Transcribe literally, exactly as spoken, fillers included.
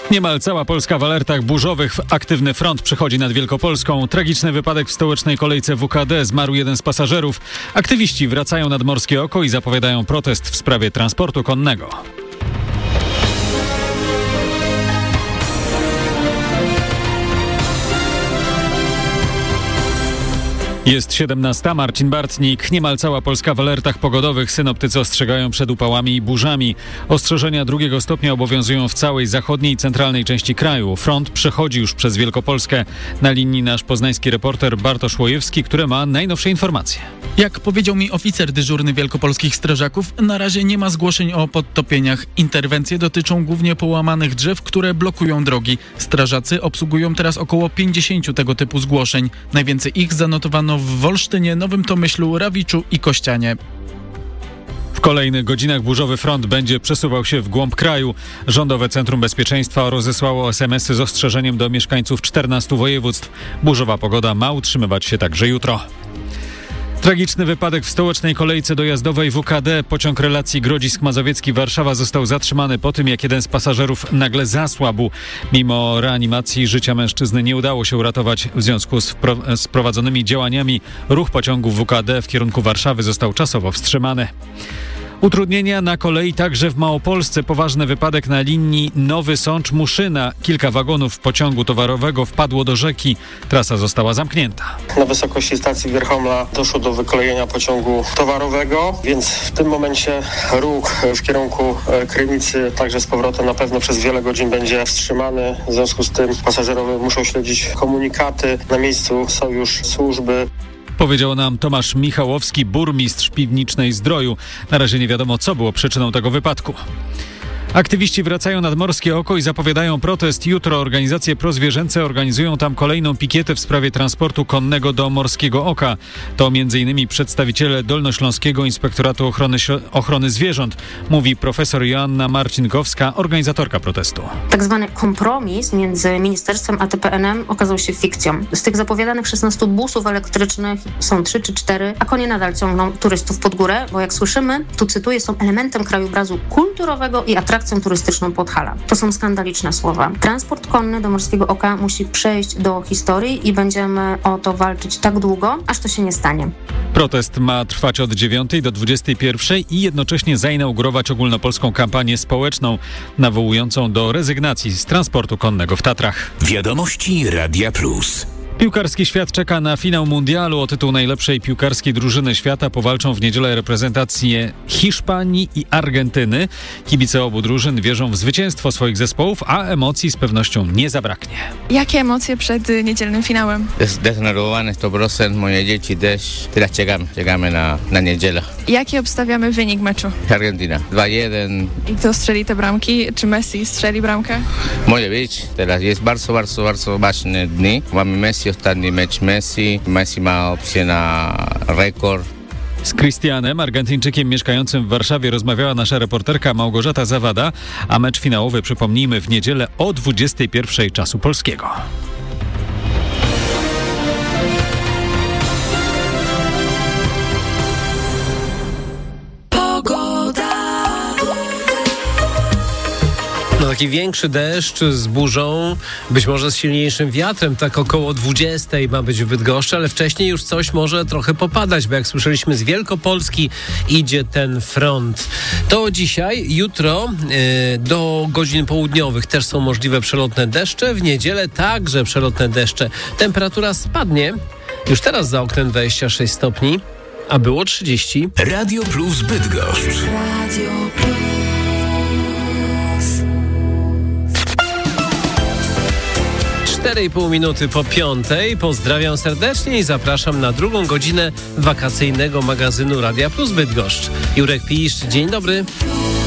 Niemal cała Polska w alertach burzowych. Aktywny front przechodzi nad Wielkopolską. Tragiczny wypadek w stołecznej kolejce W K D. Zmarł jeden z pasażerów. Aktywiści wracają nad Morskie Oko i zapowiadają protest w sprawie transportu konnego. Jest siedemnasta, Marcin Bartnik. Niemal cała Polska w alertach pogodowych. Synoptycy ostrzegają przed upałami i burzami. Ostrzeżenia drugiego stopnia obowiązują w całej zachodniej i centralnej części kraju. Front przechodzi już przez Wielkopolskę. Na linii nasz poznański reporter Bartosz Łojewski, który ma najnowsze informacje. Jak powiedział mi oficer dyżurny wielkopolskich strażaków, na razie nie ma zgłoszeń o podtopieniach. Interwencje dotyczą głównie połamanych drzew, które blokują drogi. Strażacy obsługują teraz około pięćdziesięciu tego typu zgłoszeń. Najwięcej ich zanotowano w Wolsztynie, Nowym Tomyślu, Rawiczu i Kościanie. W kolejnych godzinach burzowy front będzie przesuwał się w głąb kraju. Rządowe Centrum Bezpieczeństwa rozesłało es em esy z ostrzeżeniem do mieszkańców czternastu województw. Burzowa pogoda ma utrzymywać się także jutro. Tragiczny wypadek w stołecznej kolejce dojazdowej W K D. Pociąg relacji Grodzisk Mazowiecki-Warszawa został zatrzymany po tym, jak jeden z pasażerów nagle zasłabł. Mimo reanimacji życia mężczyzny nie udało się uratować. W związku z, wpro- z prowadzonymi działaniami ruch pociągu W K D w kierunku Warszawy został czasowo wstrzymany. Utrudnienia na kolei także w Małopolsce. Poważny wypadek na linii Nowy Sącz-Muszyna. Kilka wagonów pociągu towarowego wpadło do rzeki. Trasa została zamknięta. Na wysokości stacji Wierchomla doszło do wykolejenia pociągu towarowego, więc w tym momencie ruch w kierunku Krynicy także z powrotem na pewno przez wiele godzin będzie wstrzymany. W związku z tym pasażerowie muszą śledzić komunikaty. Na miejscu są już służby. Powiedział nam Tomasz Michałowski, burmistrz Piwnicznej Zdroju. Na razie nie wiadomo, co było przyczyną tego wypadku. Aktywiści wracają nad Morskie Oko i zapowiadają protest. Jutro organizacje prozwierzęce organizują tam kolejną pikietę w sprawie transportu konnego do Morskiego Oka. To między innymi przedstawiciele Dolnośląskiego Inspektoratu Ochrony, Ochrony Zwierząt, mówi profesor Joanna Marcinkowska, organizatorka protestu. Tak zwany kompromis między ministerstwem a T P N em okazał się fikcją. Z tych zapowiadanych szesnastu busów elektrycznych są trzy czy cztery, a konie nadal ciągną turystów pod górę, bo jak słyszymy, tu cytuję, są elementem krajobrazu kulturowego i atrakcją turystyczną Podhala. To są skandaliczne słowa. Transport konny do Morskiego Oka musi przejść do historii i będziemy o to walczyć tak długo, aż to się nie stanie. Protest ma trwać od dziewiątej do dwudziestej pierwszej i jednocześnie zainaugurować ogólnopolską kampanię społeczną nawołującą do rezygnacji z transportu konnego w Tatrach. Wiadomości Radia Plus. Piłkarski świat czeka na finał mundialu. O tytuł najlepszej piłkarskiej drużyny świata powalczą w niedzielę reprezentacje Hiszpanii i Argentyny. Kibice obu drużyn wierzą w zwycięstwo swoich zespołów, a emocji z pewnością nie zabraknie. Jakie emocje przed niedzielnym finałem? Zdenerwowany sto procent, moje dzieci też. Teraz czekamy, czekamy na, na niedzielę. Jaki obstawiamy wynik meczu? Argentyna dwa jeden. I kto strzeli te bramki? Czy Messi strzeli bramkę? Może być. Teraz jest bardzo, bardzo, bardzo ważne dni. Mamy Messi, ostatni mecz Messi. Messi ma opcję na rekord. Z Cristianem, Argentyńczykiem mieszkającym w Warszawie, rozmawiała nasza reporterka Małgorzata Zawada, a mecz finałowy, przypomnijmy, w niedzielę o dwudziestej pierwszej czasu polskiego. No taki większy deszcz z burzą, być może z silniejszym wiatrem, tak około dwudziestej ma być w Bydgoszczy, ale wcześniej już coś może trochę popadać, bo jak słyszeliśmy, z Wielkopolski idzie ten front. To dzisiaj, jutro yy, do godzin południowych też są możliwe przelotne deszcze, w niedzielę także przelotne deszcze. Temperatura spadnie, już teraz za oknem dwadzieścia sześć stopni, a było trzydzieści. Radio Plus Bydgoszcz. Radio Plus. cztery i pół minuty po piątej. Pozdrawiam serdecznie i zapraszam na drugą godzinę wakacyjnego magazynu Radia Plus Bydgoszcz. Jurek Pisz, dzień dobry.